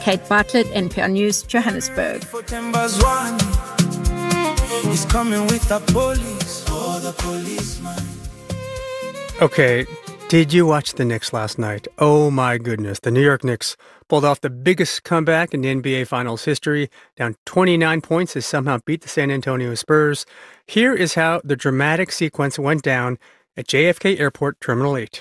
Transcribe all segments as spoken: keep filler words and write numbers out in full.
Kate Bartlett, N P R News, Johannesburg. He's coming with the police, oh, the policeman. Okay, did you watch the Knicks last night? Oh my goodness, the New York Knicks pulled off the biggest comeback in the N B A Finals history, down twenty-nine points to somehow beat the San Antonio Spurs. Here is how the dramatic sequence went down at J F K Airport Terminal eight.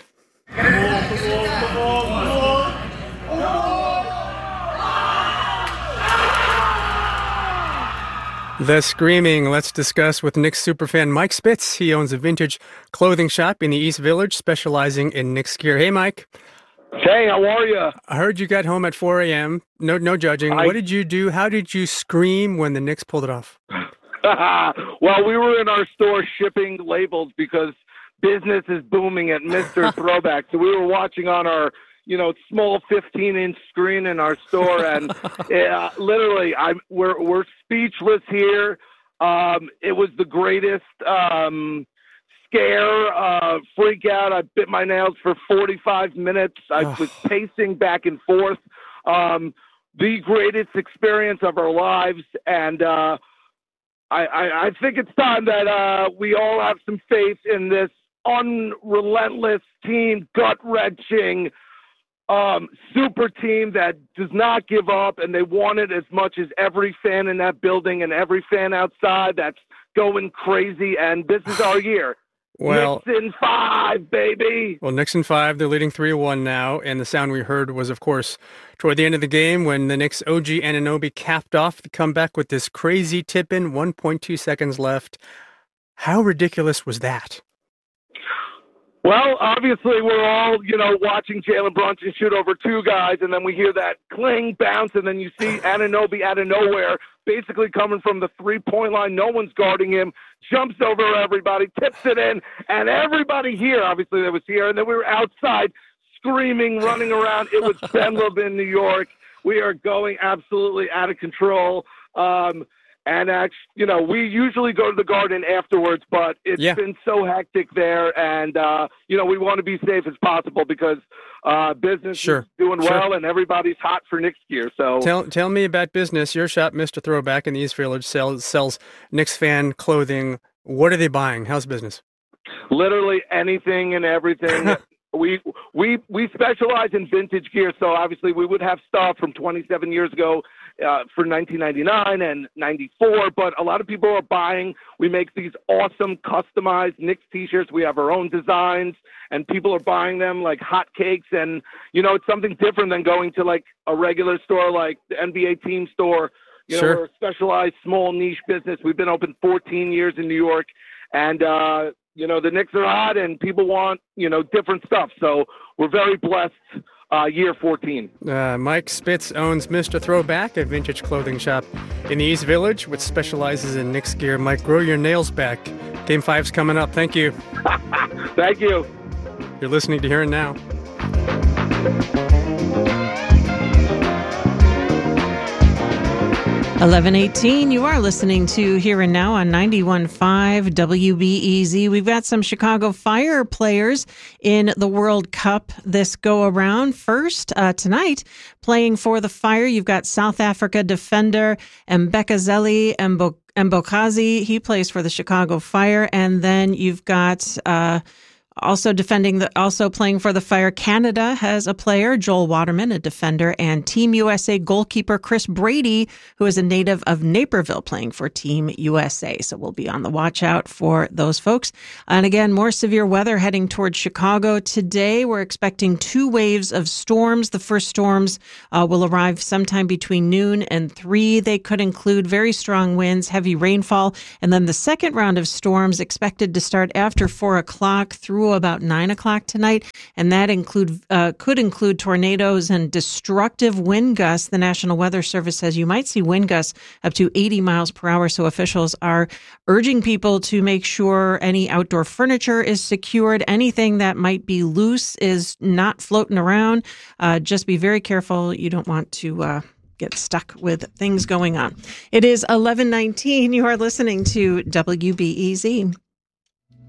The screaming, let's discuss with Knicks superfan Mike Spitz. He owns a vintage clothing shop in the East Village specializing in Knicks gear. Hey, Mike. Hey, how are you? I heard you got home at four a.m. No no judging. I... What did you do? How did you scream when the Knicks pulled it off? Well, we were in our store shipping labels because business is booming at Mister Throwback. So we were watching on our you know, small fifteen-inch screen in our store, and uh, literally, I'm we're we're speechless here. Um, it was the greatest um, scare, uh, freak out. I bit my nails for forty-five minutes. I was pacing back and forth. Um, the greatest experience of our lives, and uh, I, I, I think it's time that uh, we all have some faith in this unrelentless team, gut-wrenching. Um, super team that does not give up, and they want it as much as every fan in that building and every fan outside that's going crazy, and this is our year. Well, Knicks in five, baby. Well, Knicks in five, they're leading three one now, and the sound we heard was, of course, toward the end of the game when the Knicks' O G Anunoby capped off the comeback with this crazy tip-in, one point two seconds left. How ridiculous was that? Well, obviously, we're all, you know, watching Jalen Brunson shoot over two guys, and then we hear that cling bounce, and then you see Anunoby out of nowhere, basically coming from the three-point line. No one's guarding him, jumps over everybody, tips it in, and everybody here, obviously, that was here, and then we were outside screaming, running around. It was Ben Levin, New York. We are going absolutely out of control. Um, And, actually, you know, we usually go to the Garden afterwards, but it's yeah. been so hectic there. And, uh, you know, we want to be safe as possible because uh, business sure. is doing sure. well and everybody's hot for Knicks gear. So Tell tell me about business. Your shop, Mister Throwback in the East Village, sells, sells Knicks fan clothing. What are they buying? How's business? Literally anything and everything. We we we specialize in vintage gear, so obviously we would have stuff from twenty-seven years ago uh, for nineteen ninety-nine and ninety-four, but a lot of people are buying. We make these awesome customized Knicks T-shirts. We have our own designs, and people are buying them like hotcakes. And you know, it's something different than going to like a regular store like the N B A team store. You sure. know, we're a specialized, small niche business. We've been open fourteen years in New York, and uh, you know, the Knicks are hot and people want, you know, different stuff. So we're very blessed uh, year fourteen. Uh, Mike Spitz owns Mister Throwback, a vintage clothing shop in the East Village, which specializes in Knicks gear. Mike, grow your nails back. Game five's coming up. Thank you. Thank you. You're listening to Here and Now. eleven eighteen, you are listening to Here and Now on ninety-one point five W B E Z. We've got some Chicago Fire players in the World Cup this go-around. First, uh, tonight, playing for the Fire, you've got South Africa defender Mbekazeli Mbokazi. He plays for the Chicago Fire. And then you've got... Uh, Also defending the, also playing for the Fire, Canada has a player, Joel Waterman, a defender, and Team U S A goalkeeper Chris Brady, who is a native of Naperville, playing for Team U S A. So we'll be on the watch out for those folks. And again, more severe weather heading towards Chicago today. We're expecting two waves of storms. The first storms uh, will arrive sometime between noon and three. They could include very strong winds, heavy rainfall, and then the second round of storms expected to start after four o'clock through about nine o'clock tonight, and that include uh, could include tornadoes and destructive wind gusts. The National Weather Service says you might see wind gusts up to eighty miles per hour, so officials are urging people to make sure any outdoor furniture is secured. Anything that might be loose is not floating around. Uh, just be very careful. You don't want to uh, get stuck with things going on. It is eleven nineteen. You are listening to W B E Z.